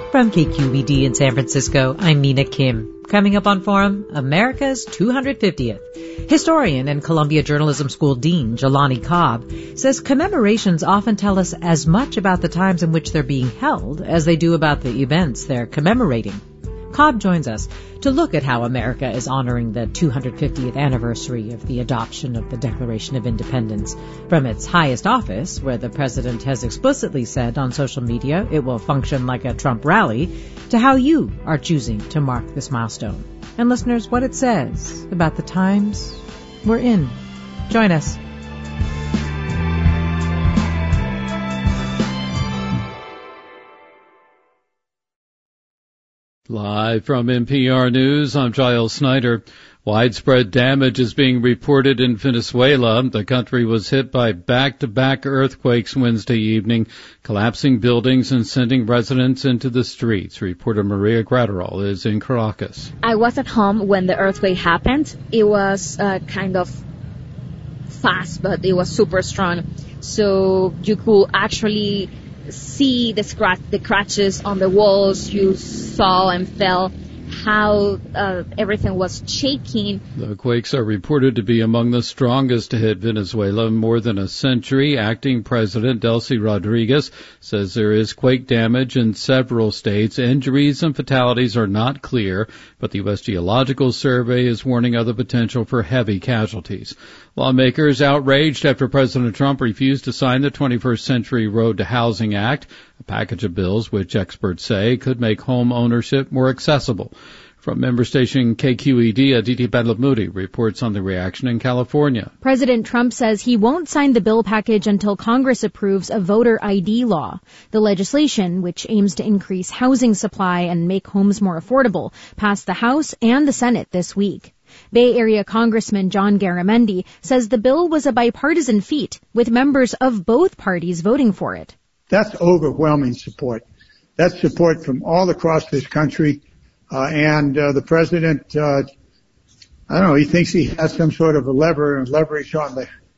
From KQED in San Francisco, I'm Mina Kim. Coming up on Forum, America's 250th. Historian and Columbia Journalism School Dean Jelani Cobb says commemorations often tell us as much about the times in which they're being held as they do about the events they're commemorating. Cobb joins us to look at how America is honoring the 250th anniversary of the adoption of the Declaration of Independence from its highest office, where the president has explicitly said on social media it will function like a Trump rally, to how you are choosing to mark this milestone. And listeners, what it says about the times we're in. Join us. Live from NPR News, I'm Giles Snyder. Widespread damage is being reported in Venezuela. The country was hit by back-to-back earthquakes Wednesday evening, collapsing buildings and sending residents into the streets. Reporter Maria Graterol is in Caracas. I was at home when the earthquake happened. It was kind of fast, but it was super strong. So you could actually see the scratches on the walls. You saw and felt how everything was shaking. The quakes are reported to be among the strongest to hit Venezuela in more than a century. Acting President Delcy Rodriguez says there is quake damage in several states. Injuries and fatalities are not clear, but the U.S. Geological Survey is warning of the potential for heavy casualties. Lawmakers outraged after President Trump refused to sign the 21st Century Road to Housing Act, a package of bills which experts say could make home ownership more accessible. From member station KQED, Aditi Bandlamudi reports on the reaction in California. President Trump says he won't sign the bill package until Congress approves a voter ID law. The legislation, which aims to increase housing supply and make homes more affordable, passed the House and the Senate this week. Bay Area Congressman John Garamendi says the bill was a bipartisan feat, with members of both parties voting for it. That's overwhelming support. That's support from all across this country. And the president, I don't know, he thinks he has some sort of a leverage on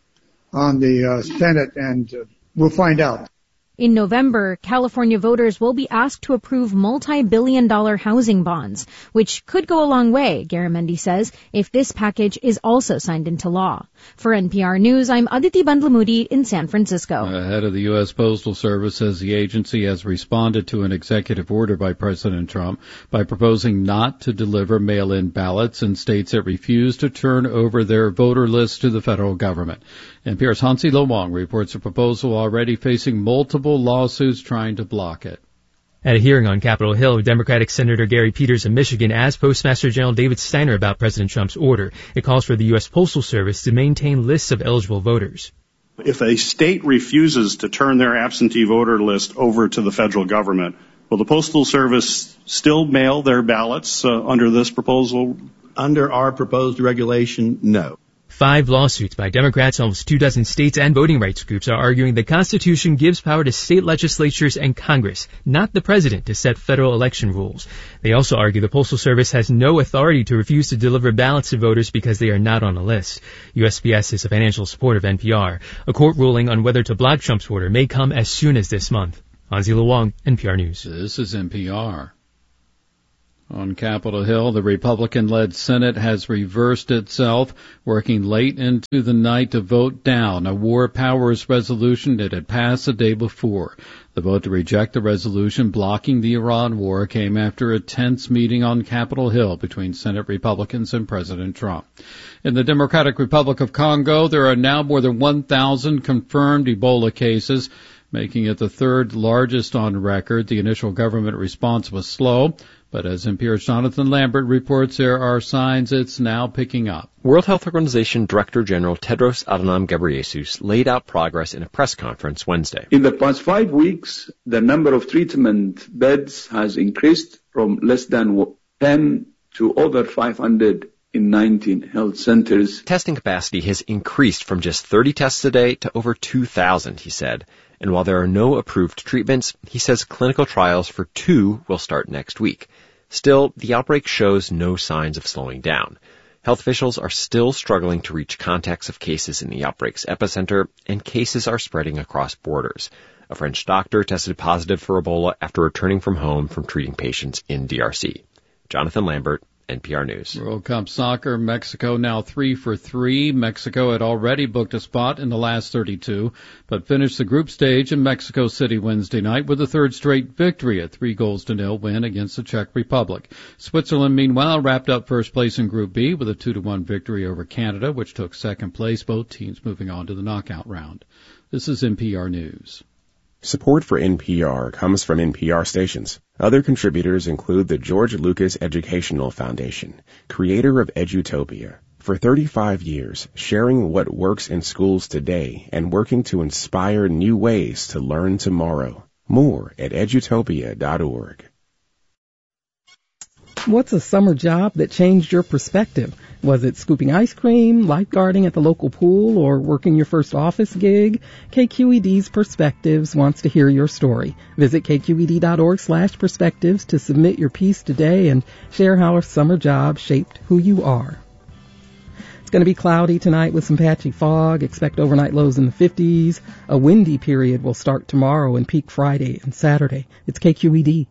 the Senate, and we'll find out. In November, California voters will be asked to approve multi-billion-dollar housing bonds, which could go a long way, Garamendi says, if this package is also signed into law. For NPR News, I'm Aditi Bandlamudi in San Francisco. Head of the U.S. Postal Service says the agency has responded to an executive order by President Trump by proposing not to deliver mail-in ballots in states that refuse to turn over their voter lists to the federal government. NPR's Hansi Lo Wang reports a proposal already facing multiple lawsuits trying to block it. At a hearing on Capitol Hill, Democratic Senator Gary Peters of Michigan asked Postmaster General David Steiner about President Trump's order. It calls for the U.S. Postal Service to maintain lists of eligible voters. If a state refuses to turn their absentee voter list over to the federal government, will the Postal Service still mail their ballots under this proposal? Under our proposed regulation, no. 5 lawsuits by Democrats in almost 24 states and voting rights groups are arguing the Constitution gives power to state legislatures and Congress, not the president, to set federal election rules. They also argue the Postal Service has no authority to refuse to deliver ballots to voters because they are not on a list. USPS is a financial support of NPR. A court ruling on whether to block Trump's order may come as soon as this month. Hansi Lo Wang, NPR News. This is NPR. On Capitol Hill, the Republican-led Senate has reversed itself, working late into the night to vote down a war powers resolution that had passed the day before. The vote to reject the resolution blocking the Iran war came after a tense meeting on Capitol Hill between Senate Republicans and President Trump. In the Democratic Republic of Congo, there are now more than 1,000 confirmed Ebola cases, making it the third largest on record. The initial government response was slow, but as NPR's Jonathan Lambert reports, there are signs it's now picking up. World Health Organization Director General Tedros Adhanom Ghebreyesus laid out progress in a press conference Wednesday. In the past 5 weeks, the number of treatment beds has increased from less than 10 to over 500 in 19 health centers. Testing capacity has increased from just 30 tests a day to over 2,000, he said. And while there are no approved treatments, he says clinical trials for 2 will start next week. Still, the outbreak shows no signs of slowing down. Health officials are still struggling to reach contacts of cases in the outbreak's epicenter, and cases are spreading across borders. A French doctor tested positive for Ebola after returning from home from treating patients in DRC. Jonathan Lambert, NPR News. World Cup soccer, Mexico now 3 for 3. Mexico had already booked a spot in the last 32, but finished the group stage in Mexico City Wednesday night with a third straight victory, a 3-0 win against the Czech Republic. Switzerland, meanwhile, wrapped up first place in Group B with a 2-1 victory over Canada, which took second place, both teams moving on to the knockout round. This is NPR News. Support for NPR comes from NPR stations. Other contributors include the George Lucas Educational Foundation, creator of Edutopia. For 35 years, sharing what works in schools today and working to inspire new ways to learn tomorrow. More at edutopia.org. What's a summer job that changed your perspective? Was it scooping ice cream, lifeguarding at the local pool, or working your first office gig? KQED's Perspectives wants to hear your story. Visit kqed.org/perspectives to submit your piece today and share how a summer job shaped who you are. It's going to be cloudy tonight with some patchy fog. Expect overnight lows in the 50s. A windy period will start tomorrow and peak Friday and Saturday. It's KQED.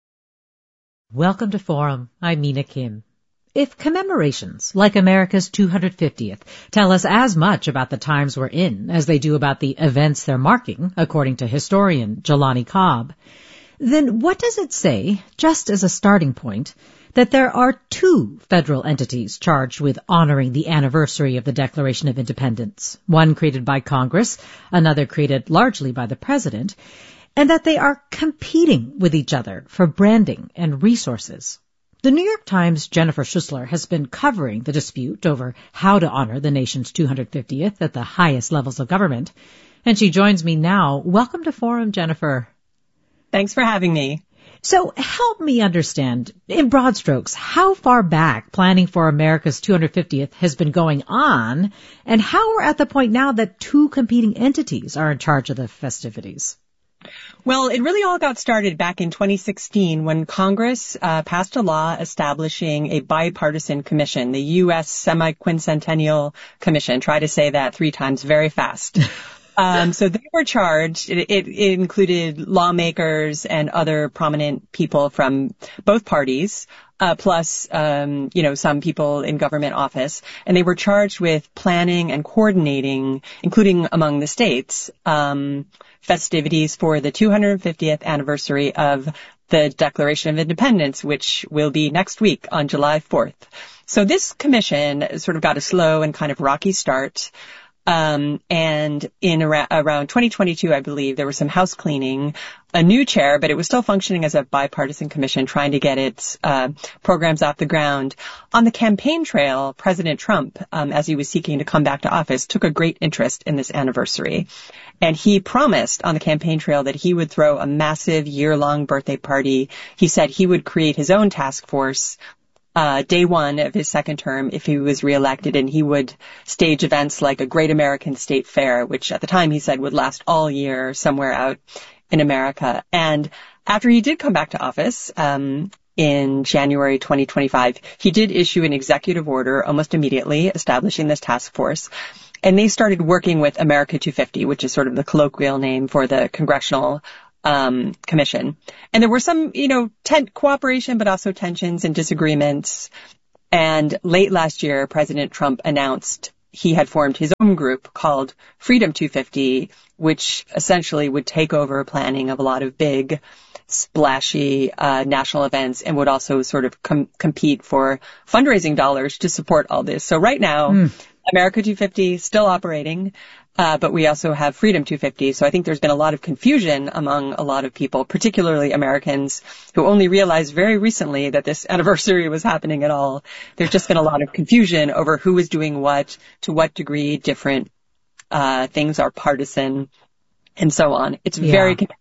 Welcome to Forum. I'm Mina Kim. If commemorations, like America's 250th, tell us as much about the times we're in as they do about the events they're marking, according to historian Jelani Cobb, then what does it say, just as a starting point, that there are two federal entities charged with honoring the anniversary of the Declaration of Independence, one created by Congress, another created largely by the President, and that they are competing with each other for branding and resources? The New York Times' Jennifer Schussler has been covering the dispute over how to honor the nation's 250th at the highest levels of government, and she joins me now. Welcome to Forum, Jennifer. Thanks for having me. So help me understand, in broad strokes, how far back planning for America's 250th has been going on, and how we're at the point now that two competing entities are in charge of the festivities. Well, it really all got started back in 2016 when Congress passed a law establishing a bipartisan commission, the U.S. Semi-Quincentennial Commission. Try to say that 3 times very fast. So they were charged. It included lawmakers and other prominent people from both parties, plus, some people in government office. And they were charged with planning and coordinating, including among the states, festivities for the 250th anniversary of the Declaration of Independence, which will be next week on July 4th. So this commission sort of got a slow and kind of rocky start. And in around 2022, I believe, there was some house cleaning, a new chair, but it was still functioning as a bipartisan commission trying to get its programs off the ground. On the campaign trail, President Trump, as he was seeking to come back to office, took a great interest in this anniversary. And he promised on the campaign trail that he would throw a massive year-long birthday party. He said he would create his own task force day one of his second term if he was reelected, and he would stage events like a Great American State Fair, which at the time he said would last all year somewhere out in America. And after he did come back to office, in January 2025, he did issue an executive order almost immediately establishing this task force. And they started working with America 250, which is sort of the colloquial name for the congressional commission. And there were some, cooperation, but also tensions and disagreements. And late last year, President Trump announced he had formed his own group called Freedom 250, which essentially would take over planning of a lot of big, splashy national events and would also sort of compete for fundraising dollars to support all this. So right now, America 250 still operating. But we also have Freedom 250. So I think there's been a lot of confusion among a lot of people, particularly Americans who only realized very recently that this anniversary was happening at all. There's just been a lot of confusion over who is doing what, to what degree different things are partisan, and so on. It's very confusing.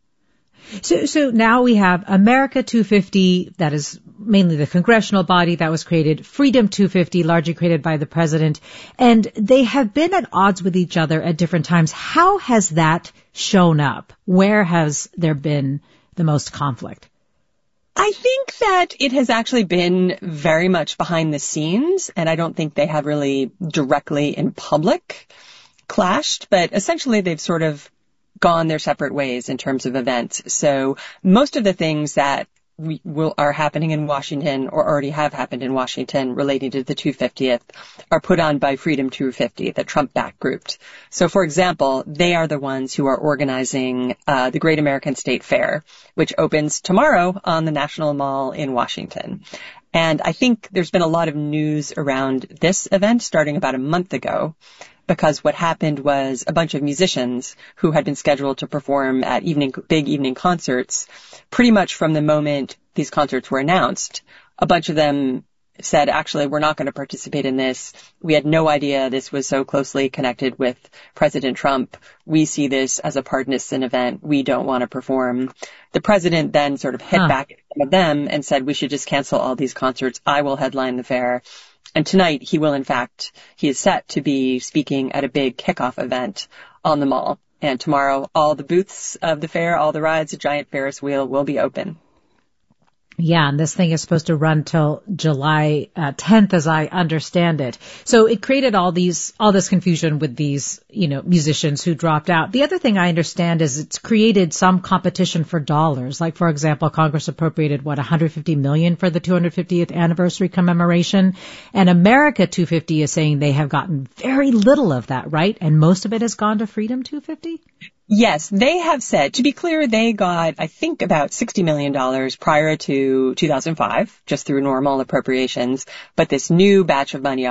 So now we have America 250, that is mainly the congressional body that was created, Freedom 250, largely created by the president, and they have been at odds with each other at different times. How has that shown up? Where has there been the most conflict? I think that it has actually been very much behind the scenes, and I don't think they have really directly in public clashed, but essentially they've sort of gone their separate ways in terms of events. So most of the things that are happening in Washington or already have happened in Washington relating to the 250th are put on by Freedom 250, the Trump-backed group. So, for example, they are the ones who are organizing the Great American State Fair, which opens tomorrow on the National Mall in Washington. And I think there's been a lot of news around this event starting about a month ago, because what happened was a bunch of musicians who had been scheduled to perform at big evening concerts, pretty much from the moment these concerts were announced, a bunch of them said, actually, we're not going to participate in this. We had no idea this was so closely connected with President Trump. We see this as a partisan event. We don't want to perform. The president then sort of hit back at some of them and said, we should just cancel all these concerts. I will headline the fair. And tonight he is set to be speaking at a big kickoff event on the mall. And tomorrow all the booths of the fair, all the rides, a giant Ferris wheel will be open. Yeah, and this thing is supposed to run till July 10th, as I understand it. So it created all this confusion with these, musicians who dropped out. The other thing I understand is it's created some competition for dollars. Like, for example, Congress appropriated, $150 million for the 250th anniversary commemoration. And America 250 is saying they have gotten very little of that, right? And most of it has gone to Freedom 250? Yes, they have said, to be clear, they got, I think, about $60 million prior to 2005, just through normal appropriations. But this new batch of money,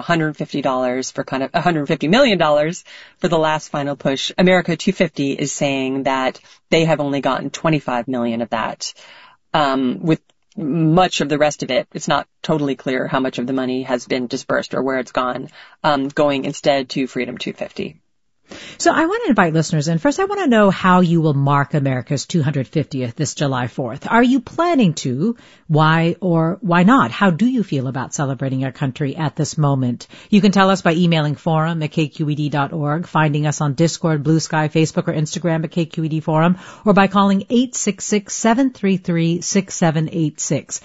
$150 million for the last final push, America 250 is saying that they have only gotten $25 million of that. With much of the rest of it, it's not totally clear how much of the money has been dispersed or where it's gone, going instead to Freedom 250. So I want to invite listeners in. First, I want to know how you will mark America's 250th this July 4th. Are you planning to? Why or why not? How do you feel about celebrating our country at this moment? You can tell us by emailing forum@kqed.org, finding us on Discord, Blue Sky, Facebook, or Instagram at KQED Forum, or by calling 866-733-6786,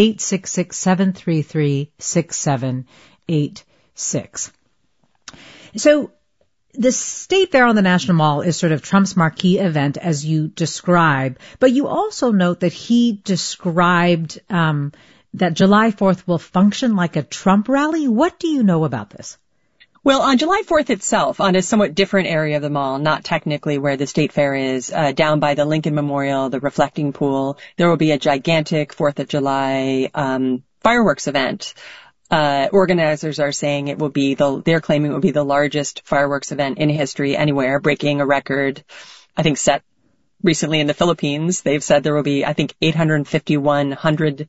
866-733-6786. So, the State Fair on the National Mall is sort of Trump's marquee event, as you describe, but you also note that he described that July 4th will function like a Trump rally. What do you know about this? Well, on July 4th itself, on a somewhat different area of the mall, not technically where the State Fair is, down by the Lincoln Memorial, the reflecting pool, there will be a gigantic 4th of July fireworks event. Organizers are saying they're claiming it will be the largest fireworks event in history anywhere, breaking a record, I think, set recently in the Philippines. They've said there will be, I think, 851,000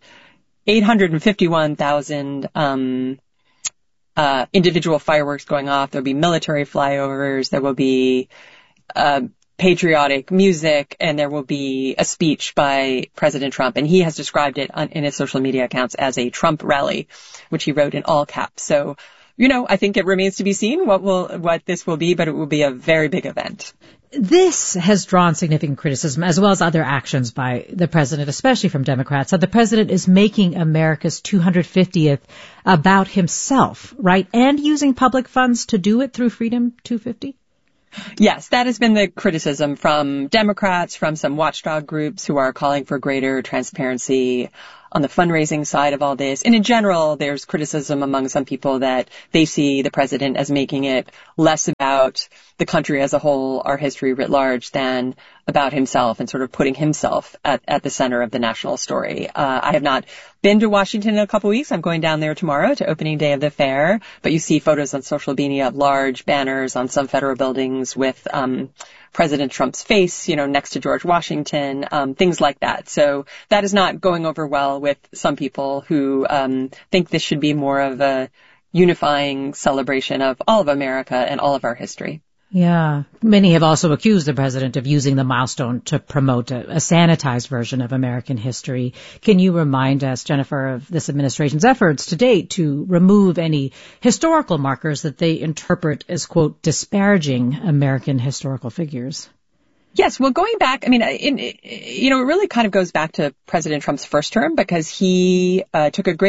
individual fireworks going off. There'll be military flyovers. There will be patriotic music, and there will be a speech by President Trump. And he has described it in his social media accounts as a Trump rally, which he wrote in all caps. So, I think it remains to be seen what this will be, but it will be a very big event. This has drawn significant criticism, as well as other actions by the president, especially from Democrats, that the president is making America's 250th about himself, right? And using public funds to do it through Freedom 250? Yes, that has been the criticism from Democrats, from some watchdog groups who are calling for greater transparency on the fundraising side of all this. And in general, there's criticism among some people that they see the president as making it less about the country as a whole, our history writ large, than about himself, and sort of putting himself at the center of the national story. I have not been to Washington in a couple weeks. I'm going down there tomorrow to opening day of the fair, but you see photos on social media of large banners on some federal buildings with President Trump's face, next to George Washington, things like that. So that is not going over well with some people who think this should be more of a unifying celebration of all of America and all of our history. Yeah. Many have also accused the president of using the milestone to promote a sanitized version of American history. Can you remind us, Jennifer, of this administration's efforts to date to remove any historical markers that they interpret as, quote, disparaging American historical figures? Yes. Well, going back, it really kind of goes back to President Trump's first term, because he took a great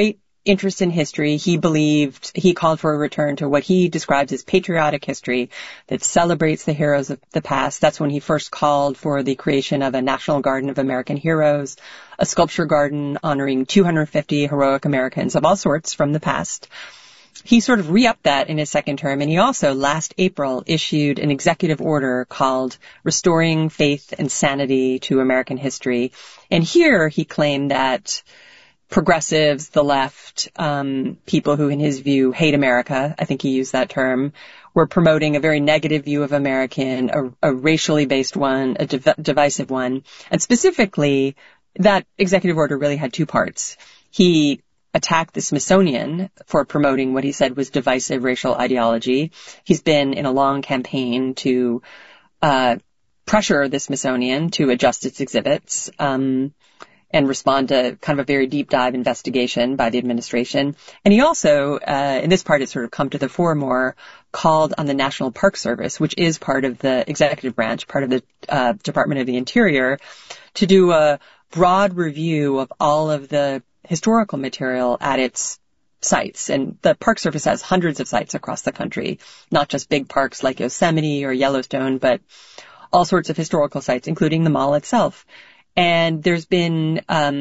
interest in history. He called for a return to what he describes as patriotic history that celebrates the heroes of the past. That's when he first called for the creation of a National Garden of American Heroes, a sculpture garden honoring 250 heroic Americans of all sorts from the past. He sort of re-upped that in his second term, and he also, last April, issued an executive order called Restoring Faith and Sanity to American History. And here he claimed that progressives, the left, people who in his view hate America, I think he used that term, were promoting a very negative view of American, a racially based one, a divisive one. And specifically, that executive order really had two parts. He attacked the Smithsonian for promoting what he said was divisive racial ideology. He's been in a long campaign to pressure the Smithsonian to adjust its exhibits, and respond to kind of a very deep dive investigation by the administration. And he also, in this part, it's sort of come to the fore more, called on the National Park Service, which is part of the executive branch, part of the Department of the Interior, to do a broad review of all of the historical material at its sites. And the Park Service has hundreds of sites across the country, not just big parks like Yosemite or Yellowstone, but all sorts of historical sites, including the mall itself. And there's been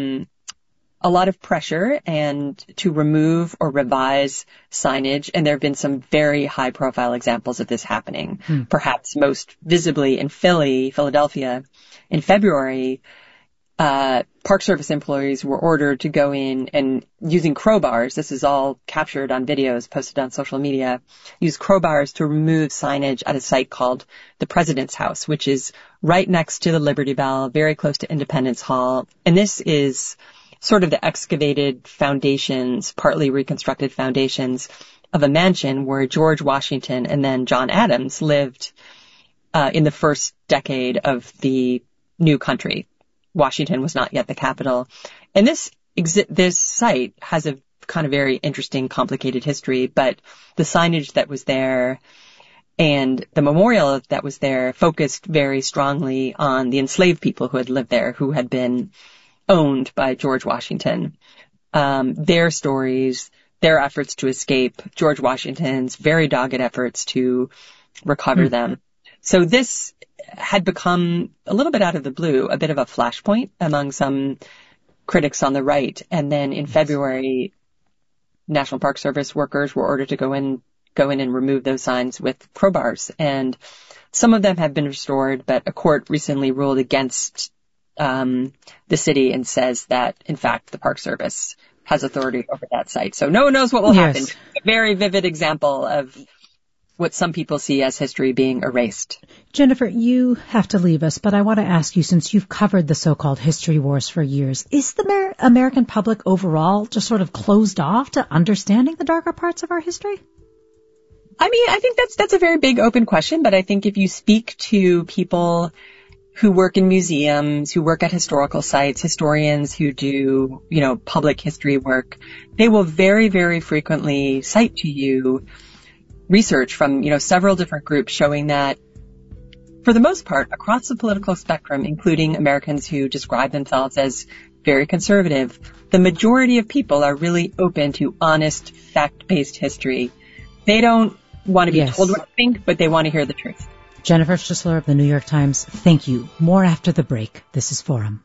a lot of pressure to remove or revise signage, and there have been some very high-profile examples of this happening. Perhaps most visibly in Philadelphia, in February, Park Service employees were ordered to go in and, using crowbars, this is all captured on videos posted on social media, use crowbars to remove signage at a site called the President's House, which is right next to the Liberty Bell, very close to Independence Hall. And this is sort of the excavated foundations, partly reconstructed foundations of a mansion where George Washington and then John Adams lived in the first decade of the new country. Washington was not yet the capital. And this site has a kind of very interesting, complicated history, but the signage that was there and the memorial that was there focused very strongly on the enslaved people who had lived there, who had been owned by George Washington. Their stories, their efforts to escape, George Washington's very dogged efforts to recover them. So this had become, a little bit out of the blue, a bit of a flashpoint among some critics on the right. And then in February, National Park Service workers were ordered to go in and remove those signs with crowbars. And some of them have been restored, but a court recently ruled against the city and says that, in fact, the Park Service has authority over that site. So no one knows what will happen. A very vivid example of what some people see as history being erased. Jennifer, you have to leave us, but I want to ask you, since you've covered the so-called history wars for years, is the American public overall just sort of closed off to understanding the darker parts of our history? I mean, I think that's a very big open question, but I think if you speak to people who work in museums, who work at historical sites, historians who do, public history work, they will very, very frequently cite to you research from, several different groups showing that, for the most part, across the political spectrum, including Americans who describe themselves as very conservative, the majority of people are really open to honest, fact-based history. They don't want to be told what to think, but they want to hear the truth. Jennifer Schisler of the New York Times, thank you. More after the break. This is Forum.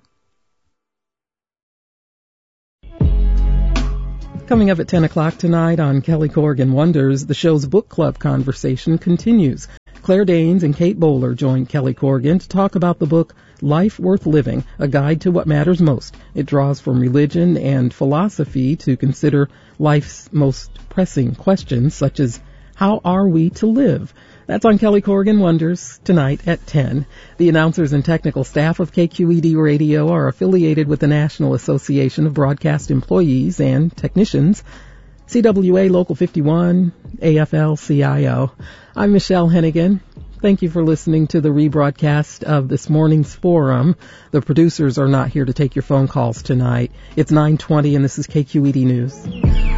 Coming up at 10 o'clock tonight on Kelly Corrigan Wonders, the show's book club conversation continues. Claire Danes and Kate Bowler join Kelly Corrigan to talk about the book Life Worth Living, A Guide to What Matters Most. It draws from religion and philosophy to consider life's most pressing questions, such as, how are we to live? That's on Kelly Corrigan Wonders tonight at 10. The announcers and technical staff of KQED Radio are affiliated with the National Association of Broadcast Employees and Technicians, CWA Local 51, AFL-CIO. I'm Michelle Hennigan. Thank you for listening to the rebroadcast of this morning's Forum. The producers are not here to take your phone calls tonight. It's 9:20 and this is KQED News.